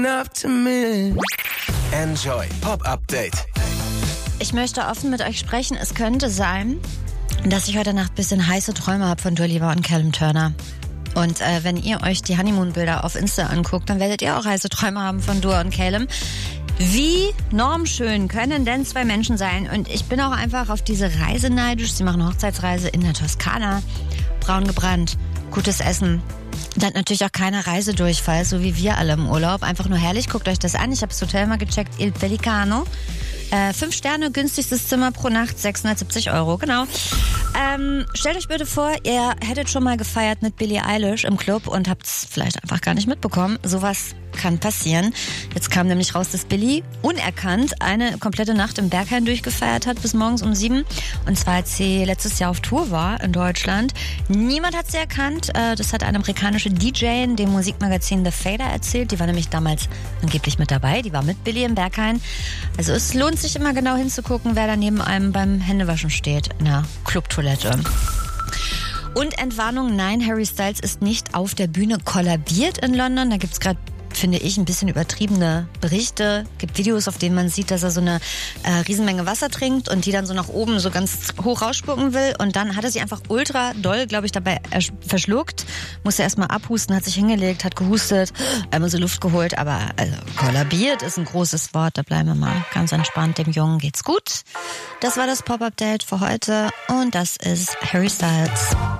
up to me. Enjoy Pop Update. Ich möchte offen mit euch sprechen. Es könnte sein, dass ich heute Nacht ein bisschen heiße Träume habe von Dua Lipa und Callum Turner. Und wenn ihr euch die Honeymoon-Bilder auf Insta anguckt, dann werdet ihr auch heiße Träume haben von Dua und Callum. Wie normschön können denn zwei Menschen sein? Und ich bin auch einfach auf diese Reise neidisch. Sie machen eine Hochzeitsreise in der Toskana. Braun gebrannt, gutes Essen. Dann natürlich auch keine Reisedurchfall, so wie wir alle im Urlaub. Einfach nur herrlich, guckt euch das an. Ich habe das Hotel mal gecheckt, Il Pelicano. 5 Sterne, günstigstes Zimmer pro Nacht, 670 €, genau. Stellt euch bitte vor, ihr hättet schon mal gefeiert mit Billie Eilish im Club und habt es vielleicht einfach gar nicht mitbekommen. Sowas kann passieren. Jetzt kam nämlich raus, dass Billie unerkannt eine komplette Nacht im Berghain durchgefeiert hat bis morgens um 7. Und zwar, als sie letztes Jahr auf Tour war in Deutschland. Niemand hat sie erkannt. Das hat eine amerikanische DJ in dem Musikmagazin The Fader erzählt. Die war nämlich damals angeblich mit dabei. Die war mit Billie im Berghain. Also es lohnt sich immer genau hinzugucken, wer da neben einem beim Händewaschen steht in der Clubtoilette. Und Entwarnung, nein, Harry Styles ist nicht auf der Bühne kollabiert in London. Da gibt's gerade, finde ich, ein bisschen übertriebene Berichte. Es gibt Videos, auf denen man sieht, dass er so eine Riesenmenge Wasser trinkt und die dann so nach oben so ganz hoch rausspucken will. Und dann hat er sie einfach ultra doll, glaube ich, dabei verschluckt. Musste erstmal abhusten, hat sich hingelegt, hat gehustet, einmal so Luft geholt. Aber also, kollabiert ist ein großes Wort. Da bleiben wir mal ganz entspannt. Dem Jungen geht's gut. Das war das Pop-Update für heute. Und das ist Harry Styles.